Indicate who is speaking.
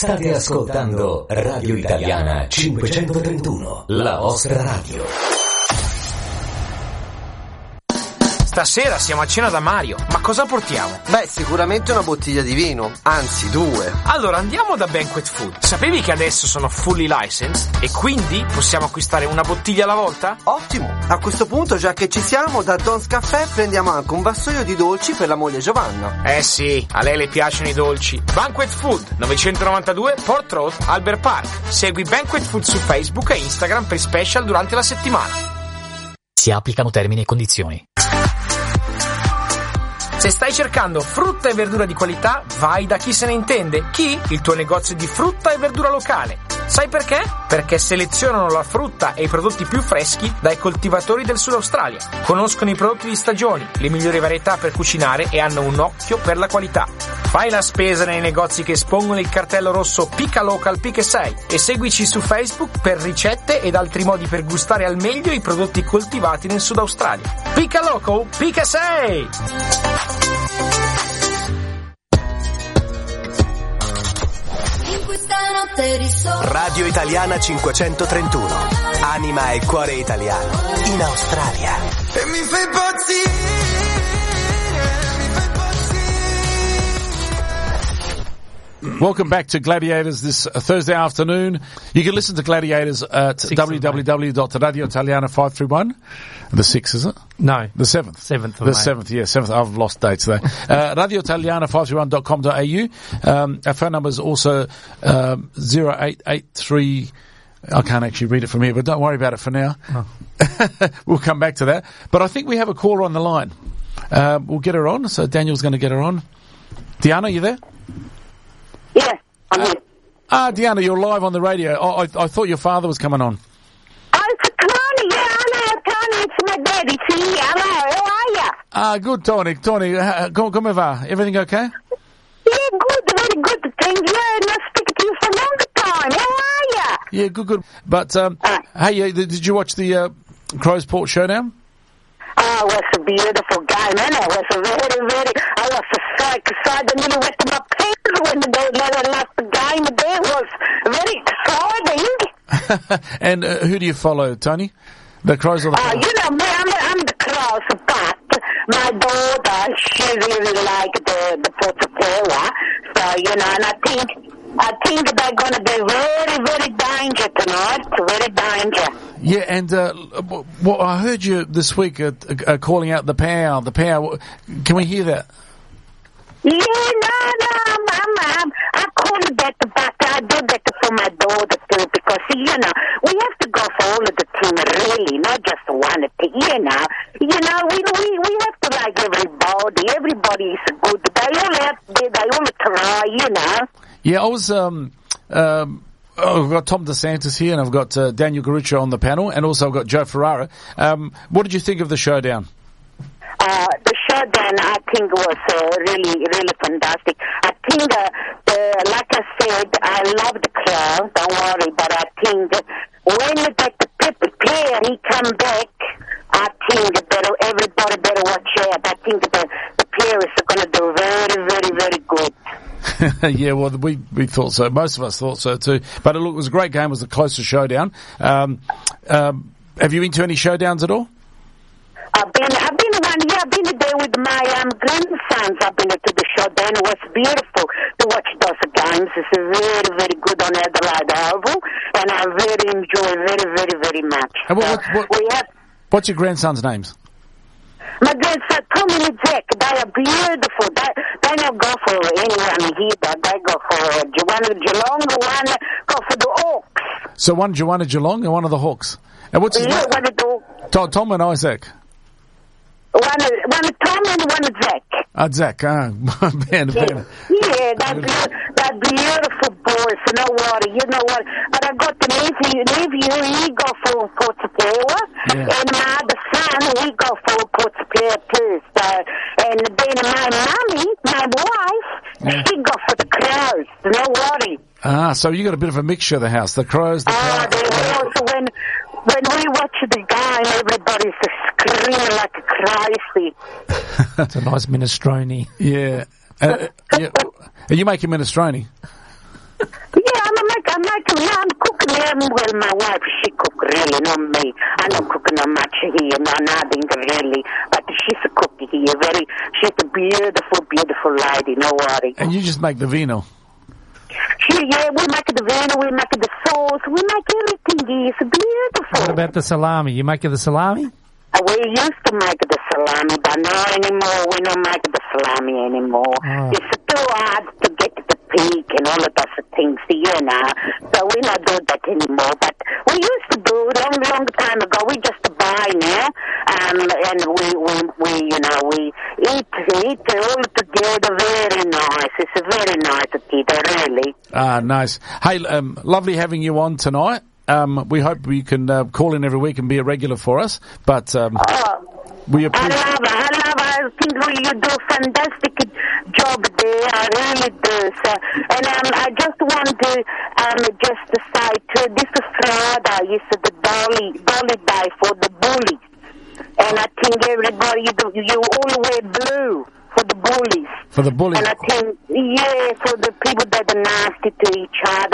Speaker 1: State ascoltando Radio Italiana 531, la vostra radio.
Speaker 2: Stasera siamo a cena da Mario, ma cosa portiamo?
Speaker 3: Beh, sicuramente una bottiglia di vino, anzi 2.
Speaker 2: Allora andiamo da Banquet Food. Sapevi che adesso sono fully licensed e quindi possiamo acquistare una bottiglia alla volta?
Speaker 3: Ottimo! A questo punto, già che ci siamo, da Don's Caffè prendiamo anche un vassoio di dolci per la moglie Giovanna.
Speaker 2: Eh sì, a lei le piacciono i dolci. Banquet Food, 992 Port Road, Albert Park. Segui Banquet Food su Facebook e Instagram per special durante la settimana.
Speaker 4: Si applicano termini e condizioni.
Speaker 2: Se stai cercando frutta e verdura di qualità, vai da Chi se ne intende. Chi? Il tuo negozio di frutta e verdura locale. Sai perché? Perché selezionano la frutta e i prodotti più freschi dai coltivatori del Sud Australia. Conoscono i prodotti di stagioni, le migliori varietà per cucinare e hanno un occhio per la qualità. Fai la spesa nei negozi che espongono il cartello rosso Pica Local Pica 6 e seguici su Facebook per ricette ed altri modi per gustare al meglio i prodotti coltivati nel Sud Australia. Pica Local Pica 6!
Speaker 5: Radio Italiana 531, anima e cuore italiano in Australia.
Speaker 6: E mi fai impazzire.
Speaker 7: Welcome back to Gladiators this Thursday afternoon. You can listen to Gladiators at www.radioitaliana531. The 6th, is it?
Speaker 8: No.
Speaker 7: The 7th.
Speaker 8: 7th of
Speaker 7: The
Speaker 8: May.
Speaker 7: 7th, yeah, 7th. I've lost dates there. radioitaliana531.com.au. Our phone number is also 0883... I can't actually read it from here, but don't worry about it for now.
Speaker 8: Oh.
Speaker 7: We'll come back to that. But I think we have a caller on the line. We'll get her on, so Daniel's going to get her on. Diana, you there?
Speaker 9: Yeah, I'm here.
Speaker 7: Diana, you're live on the radio. I thought your father was coming on.
Speaker 9: Oh, it's Tony. Yeah, I know, Tony. It's my daddy. See, hello. How are you?
Speaker 7: Good, Tony. Tony, come va? Everything okay?
Speaker 9: Yeah, good. Very good. Thank you. Not speaking to you for a long time. How are you?
Speaker 7: Yeah, good. But, hey, did you watch the Crows Port Showdown?
Speaker 9: Oh, it was a beautiful game, and it was I was so excited. I nearly went to my pants when they left the game. It was very exciting.
Speaker 7: And who do you follow, Tony? The Crows or the Crows?
Speaker 9: You know, I'm the Crows, but my daughter, she really liked the Portuguese. So, you know, and I think they're going to be very, very danger tonight. Very danger.
Speaker 7: Yeah, and well, I heard you this week calling out the power. The power. Can we hear that?
Speaker 9: Yeah, no, I call it that, but I do that for my daughter too, because, you know, we have to go for all of the team, really, not just one team, you know, we have to like everybody. Everybody is good. They all try, you know.
Speaker 7: Yeah, I was, I've got Tom DeSantis here, and I've got Daniel Garuccio on the panel, and also I've got Joe Ferrara. What did you think of the showdown?
Speaker 9: The showdown, I think, was really, really fantastic. I think, like I said, I love the crowd, don't worry, but I think when the player, he come back, I think everybody better watch out. I think the players are going to do very, very, very good.
Speaker 7: Yeah, well, we thought so. Most of us thought so too. But look, it was a great game. It was the closest showdown. Have you been to any showdowns at all?
Speaker 9: I've been there with my grandsons. I've been to the showdown. It was beautiful to watch those games. It's very, very good on Adelaide Oval, and I really enjoy very, very, very much.
Speaker 7: And what's your grandsons' names?
Speaker 9: My grandson, Tommy and Jack, they are beautiful. They don't go for anyone here. They go for Joanna Geelong, one go for the Hawks.
Speaker 7: So one Joanna Geelong and one of the Hawks. And what's his name?
Speaker 9: One of the
Speaker 7: Tom and Isaac.
Speaker 9: One Tom and one Zach.
Speaker 7: Zach, man.
Speaker 9: Yeah, they're beautiful boys, no worry, you know what. But I got the nephew, he go for Portuguese, and my other son, he go for Portuguese too. So, and then my mommy, my wife, she go for the Crows, no worry.
Speaker 7: So you got a bit of a mixture of the house, the Crows, the Crows.
Speaker 9: Also when we watch the game, everybody's screaming like crazy.
Speaker 8: It's a nice minestrone.
Speaker 7: Yeah. Are you making minestrone?
Speaker 9: Yeah, Well, my wife, she cook really, not me. I don't cook not much here, no, nothing really. But she's a cook here. She's a beautiful, beautiful lady, no worry.
Speaker 7: And you just make the vino.
Speaker 9: Yeah, we make the vino, we make the sauce, we make everything here. It's beautiful.
Speaker 8: What about the salami? You make the salami?
Speaker 9: We used to make the salami, but not anymore. We don't make the salami anymore.
Speaker 8: Oh.
Speaker 9: It's too hard to get the pig and all of those things, so we not do that anymore. But we used to do long time ago. We just buy now, and we eat all together. Very nice. It's very nice to eat, really.
Speaker 7: Ah, nice. Hey, lovely having you on tonight. We hope you can call in every week and be a regular for us. But we appreciate.
Speaker 9: I love. I think you do a fantastic job there. I really do. So, and I just want to just say to this Friday is the Dolly Day for the bullies, and I think everybody you all wear blue for the bullies.
Speaker 7: For the bullies.
Speaker 9: And I think, for the people that are nasty to each other,